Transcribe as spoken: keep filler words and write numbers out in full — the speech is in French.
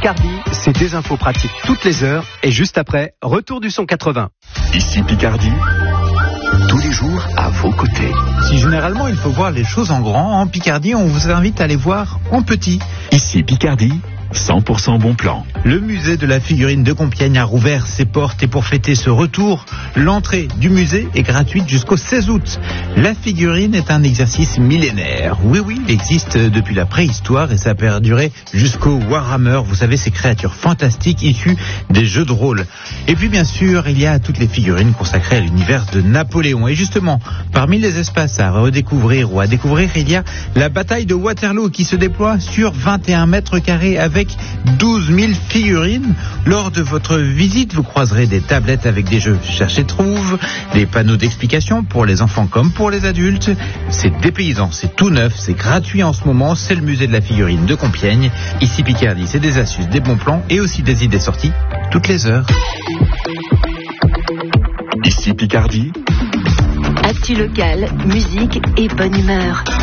Picardie, c'est des infos pratiques toutes les heures et juste après, retour du son quatre-vingts. Ici Picardie, tous les jours à vos côtés. Si généralement il faut voir les choses en grand, en Picardie on vous invite à les voir en petit. Ici Picardie, cent pour cent bon plan. Le musée de la figurine de Compiègne a rouvert ses portes et pour fêter ce retour, l'entrée du musée est gratuite jusqu'au seize août. La figurine est un exercice millénaire. Oui, oui, il existe depuis la préhistoire et ça a perduré jusqu'au Warhammer. Vous savez, ces créatures fantastiques issues des jeux de rôle. Et puis bien sûr, il y a toutes les figurines consacrées à l'univers de Napoléon. Et justement, parmi les espaces à redécouvrir ou à découvrir, il y a la bataille de Waterloo qui se déploie sur vingt et un mètres carrés avec douze mille figurines. Lors de votre visite, vous croiserez des tablettes avec des jeux Cherche et Trouve, des panneaux d'explication pour les enfants comme pour les adultes. C'est dépaysant, c'est tout neuf, c'est gratuit en ce moment. C'est le musée de la figurine de Compiègne. Ici Picardie, c'est des astuces, des bons plans et aussi des idées sorties toutes les heures. Ici Picardie, actu locale, musique et bonne humeur.